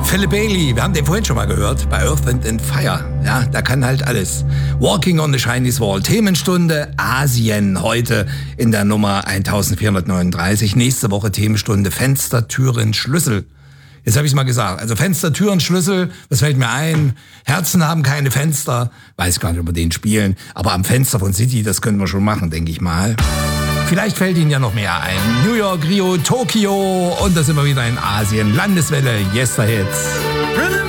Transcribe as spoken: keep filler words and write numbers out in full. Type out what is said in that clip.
Philip Bailey, wir haben den vorhin schon mal gehört, bei Earth, Wind and Fire. Ja, da kann halt alles. Walking on the Chinese Wall, Themenstunde Asien, heute in der Nummer vierzehnhundertneununddreißig. Nächste Woche Themenstunde Fenster, Türen, Schlüssel. Jetzt habe ich es mal gesagt. Also Fenster, Türen, Schlüssel, was fällt mir ein? Herzen haben keine Fenster. Weiß gar nicht, ob wir den spielen. Aber am Fenster von City, das können wir schon machen, denke ich mal. Vielleicht fällt Ihnen ja noch mehr ein. New York, Rio, Tokio und da sind wir wieder in Asien. Landeswelle, Yesterhits.